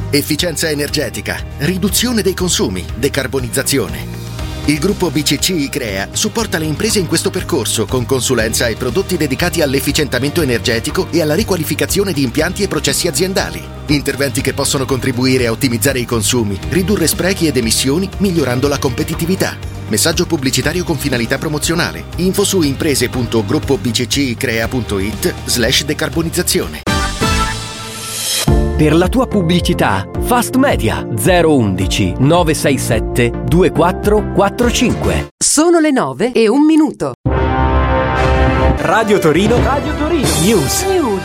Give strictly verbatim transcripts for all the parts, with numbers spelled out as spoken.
Efficienza energetica, riduzione dei consumi, decarbonizzazione. Il gruppo B C C I-Crea supporta le imprese in questo percorso con consulenza e prodotti dedicati all'efficientamento energetico e alla riqualificazione di impianti e processi aziendali. Interventi che possono contribuire a ottimizzare i consumi, ridurre sprechi ed emissioni, migliorando la competitività. Messaggio pubblicitario con finalità promozionale. Info su imprese punto gruppo b c c i crea punto i t slash decarbonizzazione. Per la tua pubblicità, Fast Media zero undici nove sei sette due quattro quattro cinque. Sono le nove e un minuto. Radio Torino, Radio Torino News. News.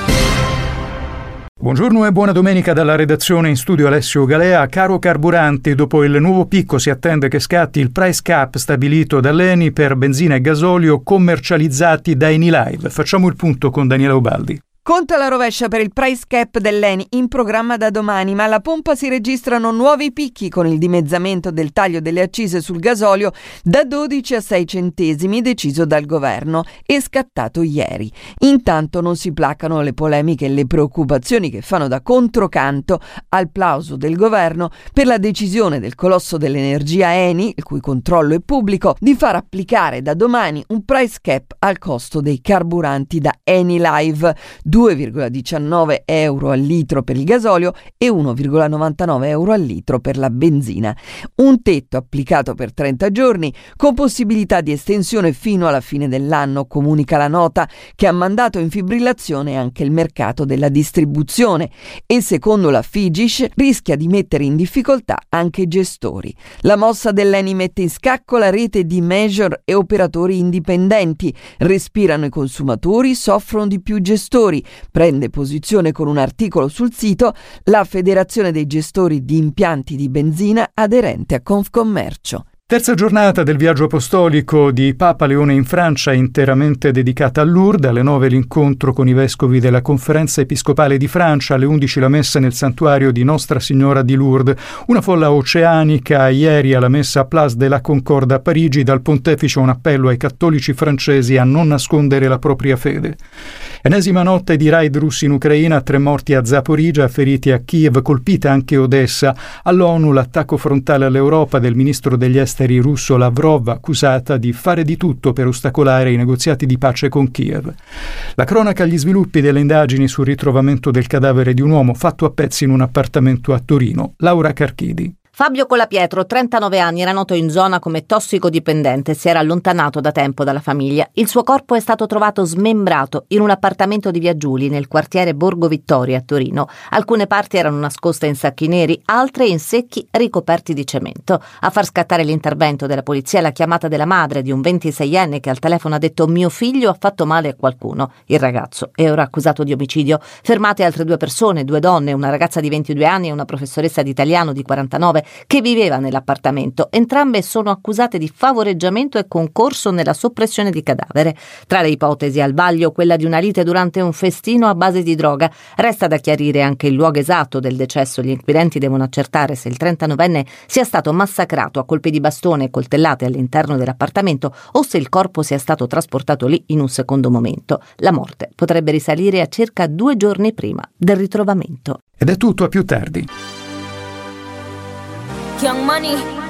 Buongiorno e buona domenica dalla redazione, in studio Alessio Galea. Caro carburanti, dopo il nuovo picco si attende che scatti il price cap stabilito dall'Eni per benzina e gasolio commercializzati da Enilive. Facciamo il punto con Daniela Ubaldi. Conto alla rovescia per il price cap dell'Eni in programma da domani, ma alla pompa si registrano nuovi picchi con il dimezzamento del taglio delle accise sul gasolio da dodici a sei centesimi deciso dal governo e scattato ieri. Intanto non si placano le polemiche e le preoccupazioni che fanno da controcanto al plauso del governo per la decisione del colosso dell'energia Eni, il cui controllo è pubblico, di far applicare da domani un price cap al costo dei carburanti da Enilive, due virgola diciannove euro al litro per il gasolio e uno virgola novantanove euro al litro per la benzina. Un tetto applicato per trenta giorni con possibilità di estensione fino alla fine dell'anno, comunica la nota, che ha mandato in fibrillazione anche il mercato della distribuzione e secondo la Figish rischia di mettere in difficoltà anche i gestori. La mossa dell'Eni mette in scacco la rete di major e operatori indipendenti, respirano i consumatori, soffrono di più gestori. Prende posizione con un articolo sul sito la Federazione dei gestori di impianti di benzina aderente a Confcommercio. Terza giornata del viaggio apostolico di Papa Leone in Francia, interamente dedicata a Lourdes. Alle nove l'incontro con i vescovi della Conferenza Episcopale di Francia, alle undici la messa nel santuario di Nostra Signora di Lourdes. Una folla oceanica ieri alla messa a Place de la Concorde a Parigi, dal pontefice un appello ai cattolici francesi a non nascondere la propria fede. Enesima notte di raid russi in Ucraina, tre morti a Zaporizhzhia, feriti a Kiev, colpita anche Odessa. All'ONU l'attacco frontale all'Europa del ministro degli esteri russo Lavrov, accusata di fare di tutto per ostacolare i negoziati di pace con Kiev. La cronaca agli sviluppi delle indagini sul ritrovamento del cadavere di un uomo fatto a pezzi in un appartamento a Torino. Laura Carchidi. Fabio Colapietro, trentanove anni, era noto in zona come tossicodipendente e si era allontanato da tempo dalla famiglia. Il suo corpo è stato trovato smembrato in un appartamento di Via Giuli, nel quartiere Borgo Vittoria a Torino. Alcune parti erano nascoste in sacchi neri, altre in secchi ricoperti di cemento. A far scattare l'intervento della polizia è la chiamata della madre di un ventiseienne che al telefono ha detto: mio figlio ha fatto male a qualcuno. Il ragazzo è ora accusato di omicidio. Fermate altre due persone, due donne, una ragazza di ventidue anni e una professoressa di italiano di quarantanove, che viveva nell'appartamento. Entrambe sono accusate di favoreggiamento e concorso nella soppressione di cadavere. Tra le ipotesi al vaglio quella di una lite durante un festino a base di droga. Resta da chiarire anche il luogo esatto del decesso. Gli inquirenti devono accertare se il trentanovenne sia stato massacrato a colpi di bastone e coltellate all'interno dell'appartamento o se il corpo sia stato trasportato lì in un secondo momento. La morte potrebbe risalire a circa due giorni prima del ritrovamento. Ed è tutto, a più tardi. Young Money